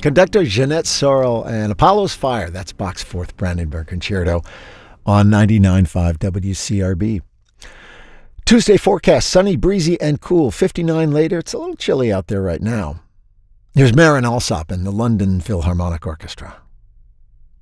Conductor Jeanette Sorrell and Apollo's Fire. That's Bach's Fourth Brandenburg Concerto on 99.5 WCRB. Tuesday forecast, sunny, breezy, and cool. 59 later. It's a little chilly out there right now. Here's Marin Alsop and the London Philharmonic Orchestra.